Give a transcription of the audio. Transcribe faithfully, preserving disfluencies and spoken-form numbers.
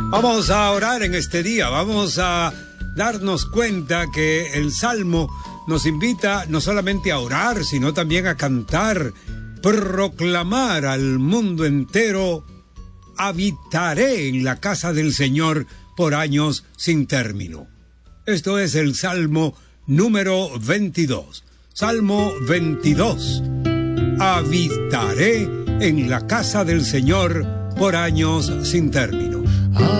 Vamos a orar en este día, vamos a darnos cuenta que el Salmo nos invita no solamente a orar, sino también a cantar, proclamar al mundo entero: habitaré en la casa del Señor por años sin término. Esto es el Salmo número veintidós. Salmo veintidós. Habitaré en la casa del Señor por años sin término.